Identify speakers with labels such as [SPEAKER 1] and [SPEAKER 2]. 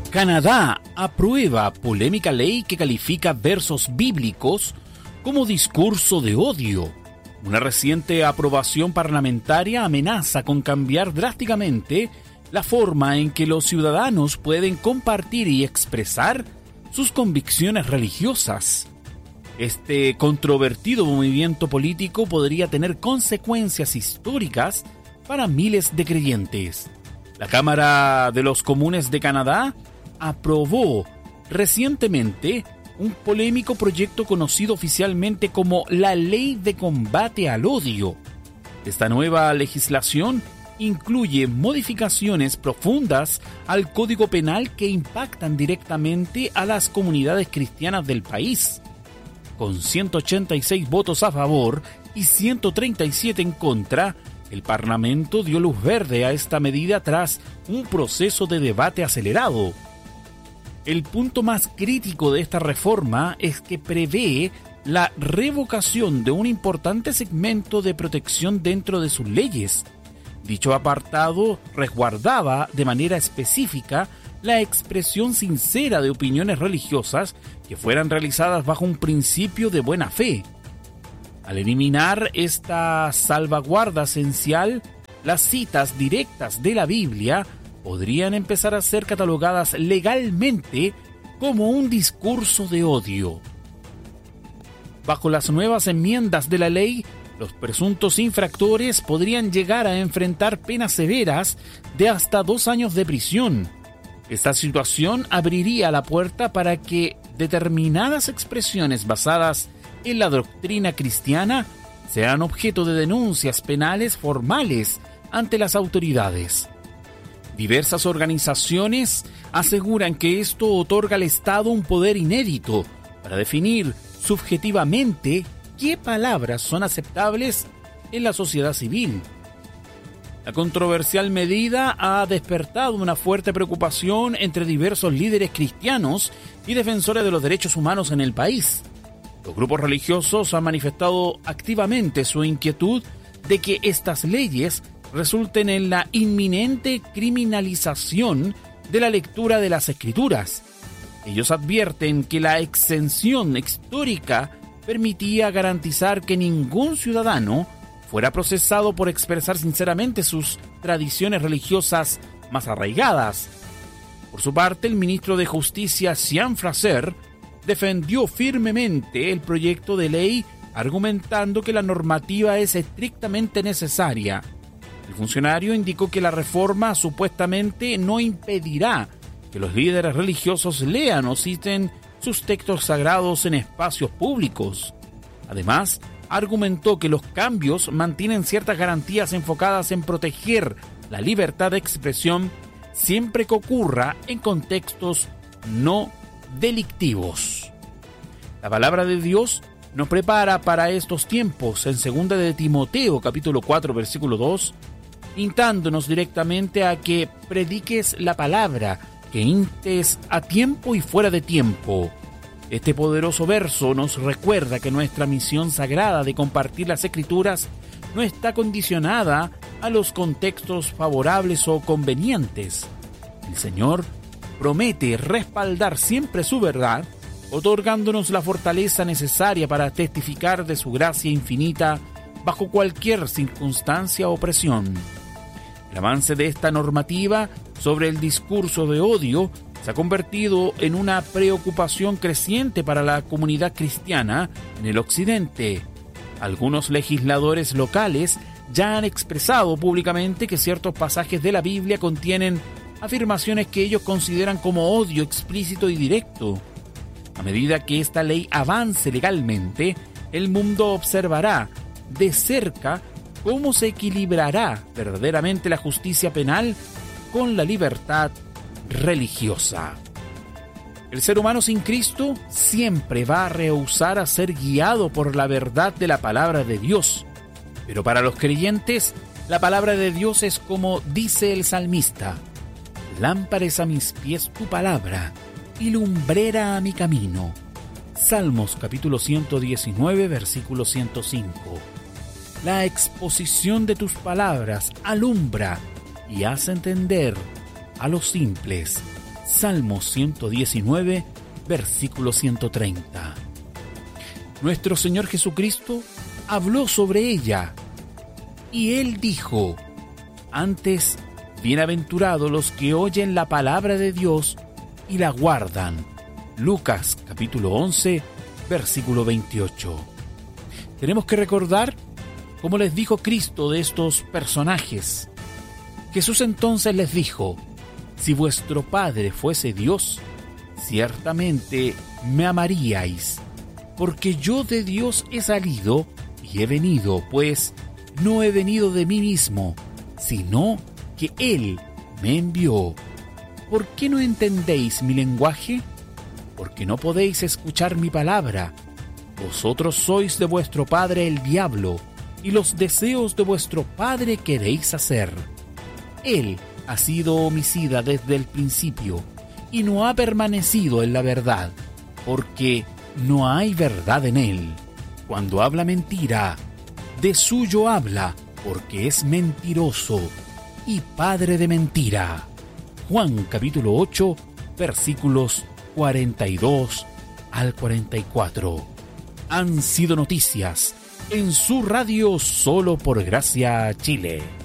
[SPEAKER 1] Canadá aprueba polémica ley que califica versos bíblicos como discurso de odio. Una reciente aprobación parlamentaria amenaza con cambiar drásticamente la forma en que los ciudadanos pueden compartir y expresar sus convicciones religiosas. Este controvertido movimiento político podría tener consecuencias históricas para miles de creyentes. La Cámara de los Comunes de Canadá aprobó recientemente un polémico proyecto conocido oficialmente como la Ley de Combate al Odio. Esta nueva legislación incluye modificaciones profundas al Código Penal que impactan directamente a las comunidades cristianas del país. Con 186 votos a favor y 137 en contra, el Parlamento dio luz verde a esta medida tras un proceso de debate acelerado. El punto más crítico de esta reforma es que prevé la revocación de un importante segmento de protección dentro de sus leyes. Dicho apartado resguardaba de manera específica la expresión sincera de opiniones religiosas que fueran realizadas bajo un principio de buena fe. Al eliminar esta salvaguarda esencial, las citas directas de la Biblia podrían empezar a ser catalogadas legalmente como un discurso de odio. Bajo las nuevas enmiendas de la ley, los presuntos infractores podrían llegar a enfrentar penas severas de hasta 2 años de prisión. Esta situación abriría la puerta para que determinadas expresiones basadas en la doctrina cristiana sean objeto de denuncias penales formales ante las autoridades. Diversas organizaciones aseguran que esto otorga al Estado un poder inédito para definir subjetivamente qué palabras son aceptables en la sociedad civil. La controversial medida ha despertado una fuerte preocupación entre diversos líderes cristianos y defensores de los derechos humanos en el país. Los grupos religiosos han manifestado activamente su inquietud de que estas leyes resulten en la inminente criminalización de la lectura de las Escrituras. Ellos advierten que la exención histórica permitía garantizar que ningún ciudadano fuera procesado por expresar sinceramente sus tradiciones religiosas más arraigadas. Por su parte, el ministro de Justicia, Sean Fraser, defendió firmemente el proyecto de ley, argumentando que la normativa es estrictamente necesaria. El funcionario indicó que la reforma supuestamente no impedirá que los líderes religiosos lean o citen sus textos sagrados en espacios públicos. Además, argumentó que los cambios mantienen ciertas garantías enfocadas en proteger la libertad de expresión siempre que ocurra en contextos no delictivos. La palabra de Dios nos prepara para estos tiempos en 2 de Timoteo, capítulo 4, versículo 2, invitándonos directamente a que prediques la palabra, que instes a tiempo y fuera de tiempo. Este poderoso verso nos recuerda que nuestra misión sagrada de compartir las Escrituras no está condicionada a los contextos favorables o convenientes. El Señor promete respaldar siempre su verdad, otorgándonos la fortaleza necesaria para testificar de su gracia infinita bajo cualquier circunstancia o presión. El avance de esta normativa sobre el discurso de odio se ha convertido en una preocupación creciente para la comunidad cristiana en el occidente. Algunos legisladores locales ya han expresado públicamente que ciertos pasajes de la Biblia contienen afirmaciones que ellos consideran como odio explícito y directo. A medida que esta ley avance legalmente, el mundo observará de cerca cómo se equilibrará verdaderamente la justicia penal con la libertad religiosa. El ser humano sin Cristo siempre va a rehusar a ser guiado por la verdad de la palabra de Dios. Pero para los creyentes, la palabra de Dios es como dice el salmista: lámpara es a mis pies tu palabra y lumbrera a mi camino. Salmos capítulo 119, versículo 105. La exposición de tus palabras alumbra y hace entender a los simples. Salmo 119, versículo 130. Nuestro Señor Jesucristo habló sobre ella y Él dijo: antes, bienaventurados los que oyen la palabra de Dios y la guardan. Lucas capítulo 11, versículo 28. Tenemos que recordar cómo les dijo Cristo de estos personajes. Jesús entonces les dijo: si vuestro Padre fuese Dios, ciertamente me amaríais, porque yo de Dios he salido y he venido, pues no he venido de mí mismo, sino que Él me envió. ¿Por qué no entendéis mi lenguaje? Porque no podéis escuchar mi palabra. Vosotros sois de vuestro padre el diablo, y los deseos de vuestro padre queréis hacer. Él ha sido homicida desde el principio, y no ha permanecido en la verdad, porque no hay verdad en él. Cuando habla mentira, de suyo habla, porque es mentiroso y padre de mentira. Juan capítulo 8, versículos 42 al 44. Han sido noticias en su radio Solo por Gracia Chile.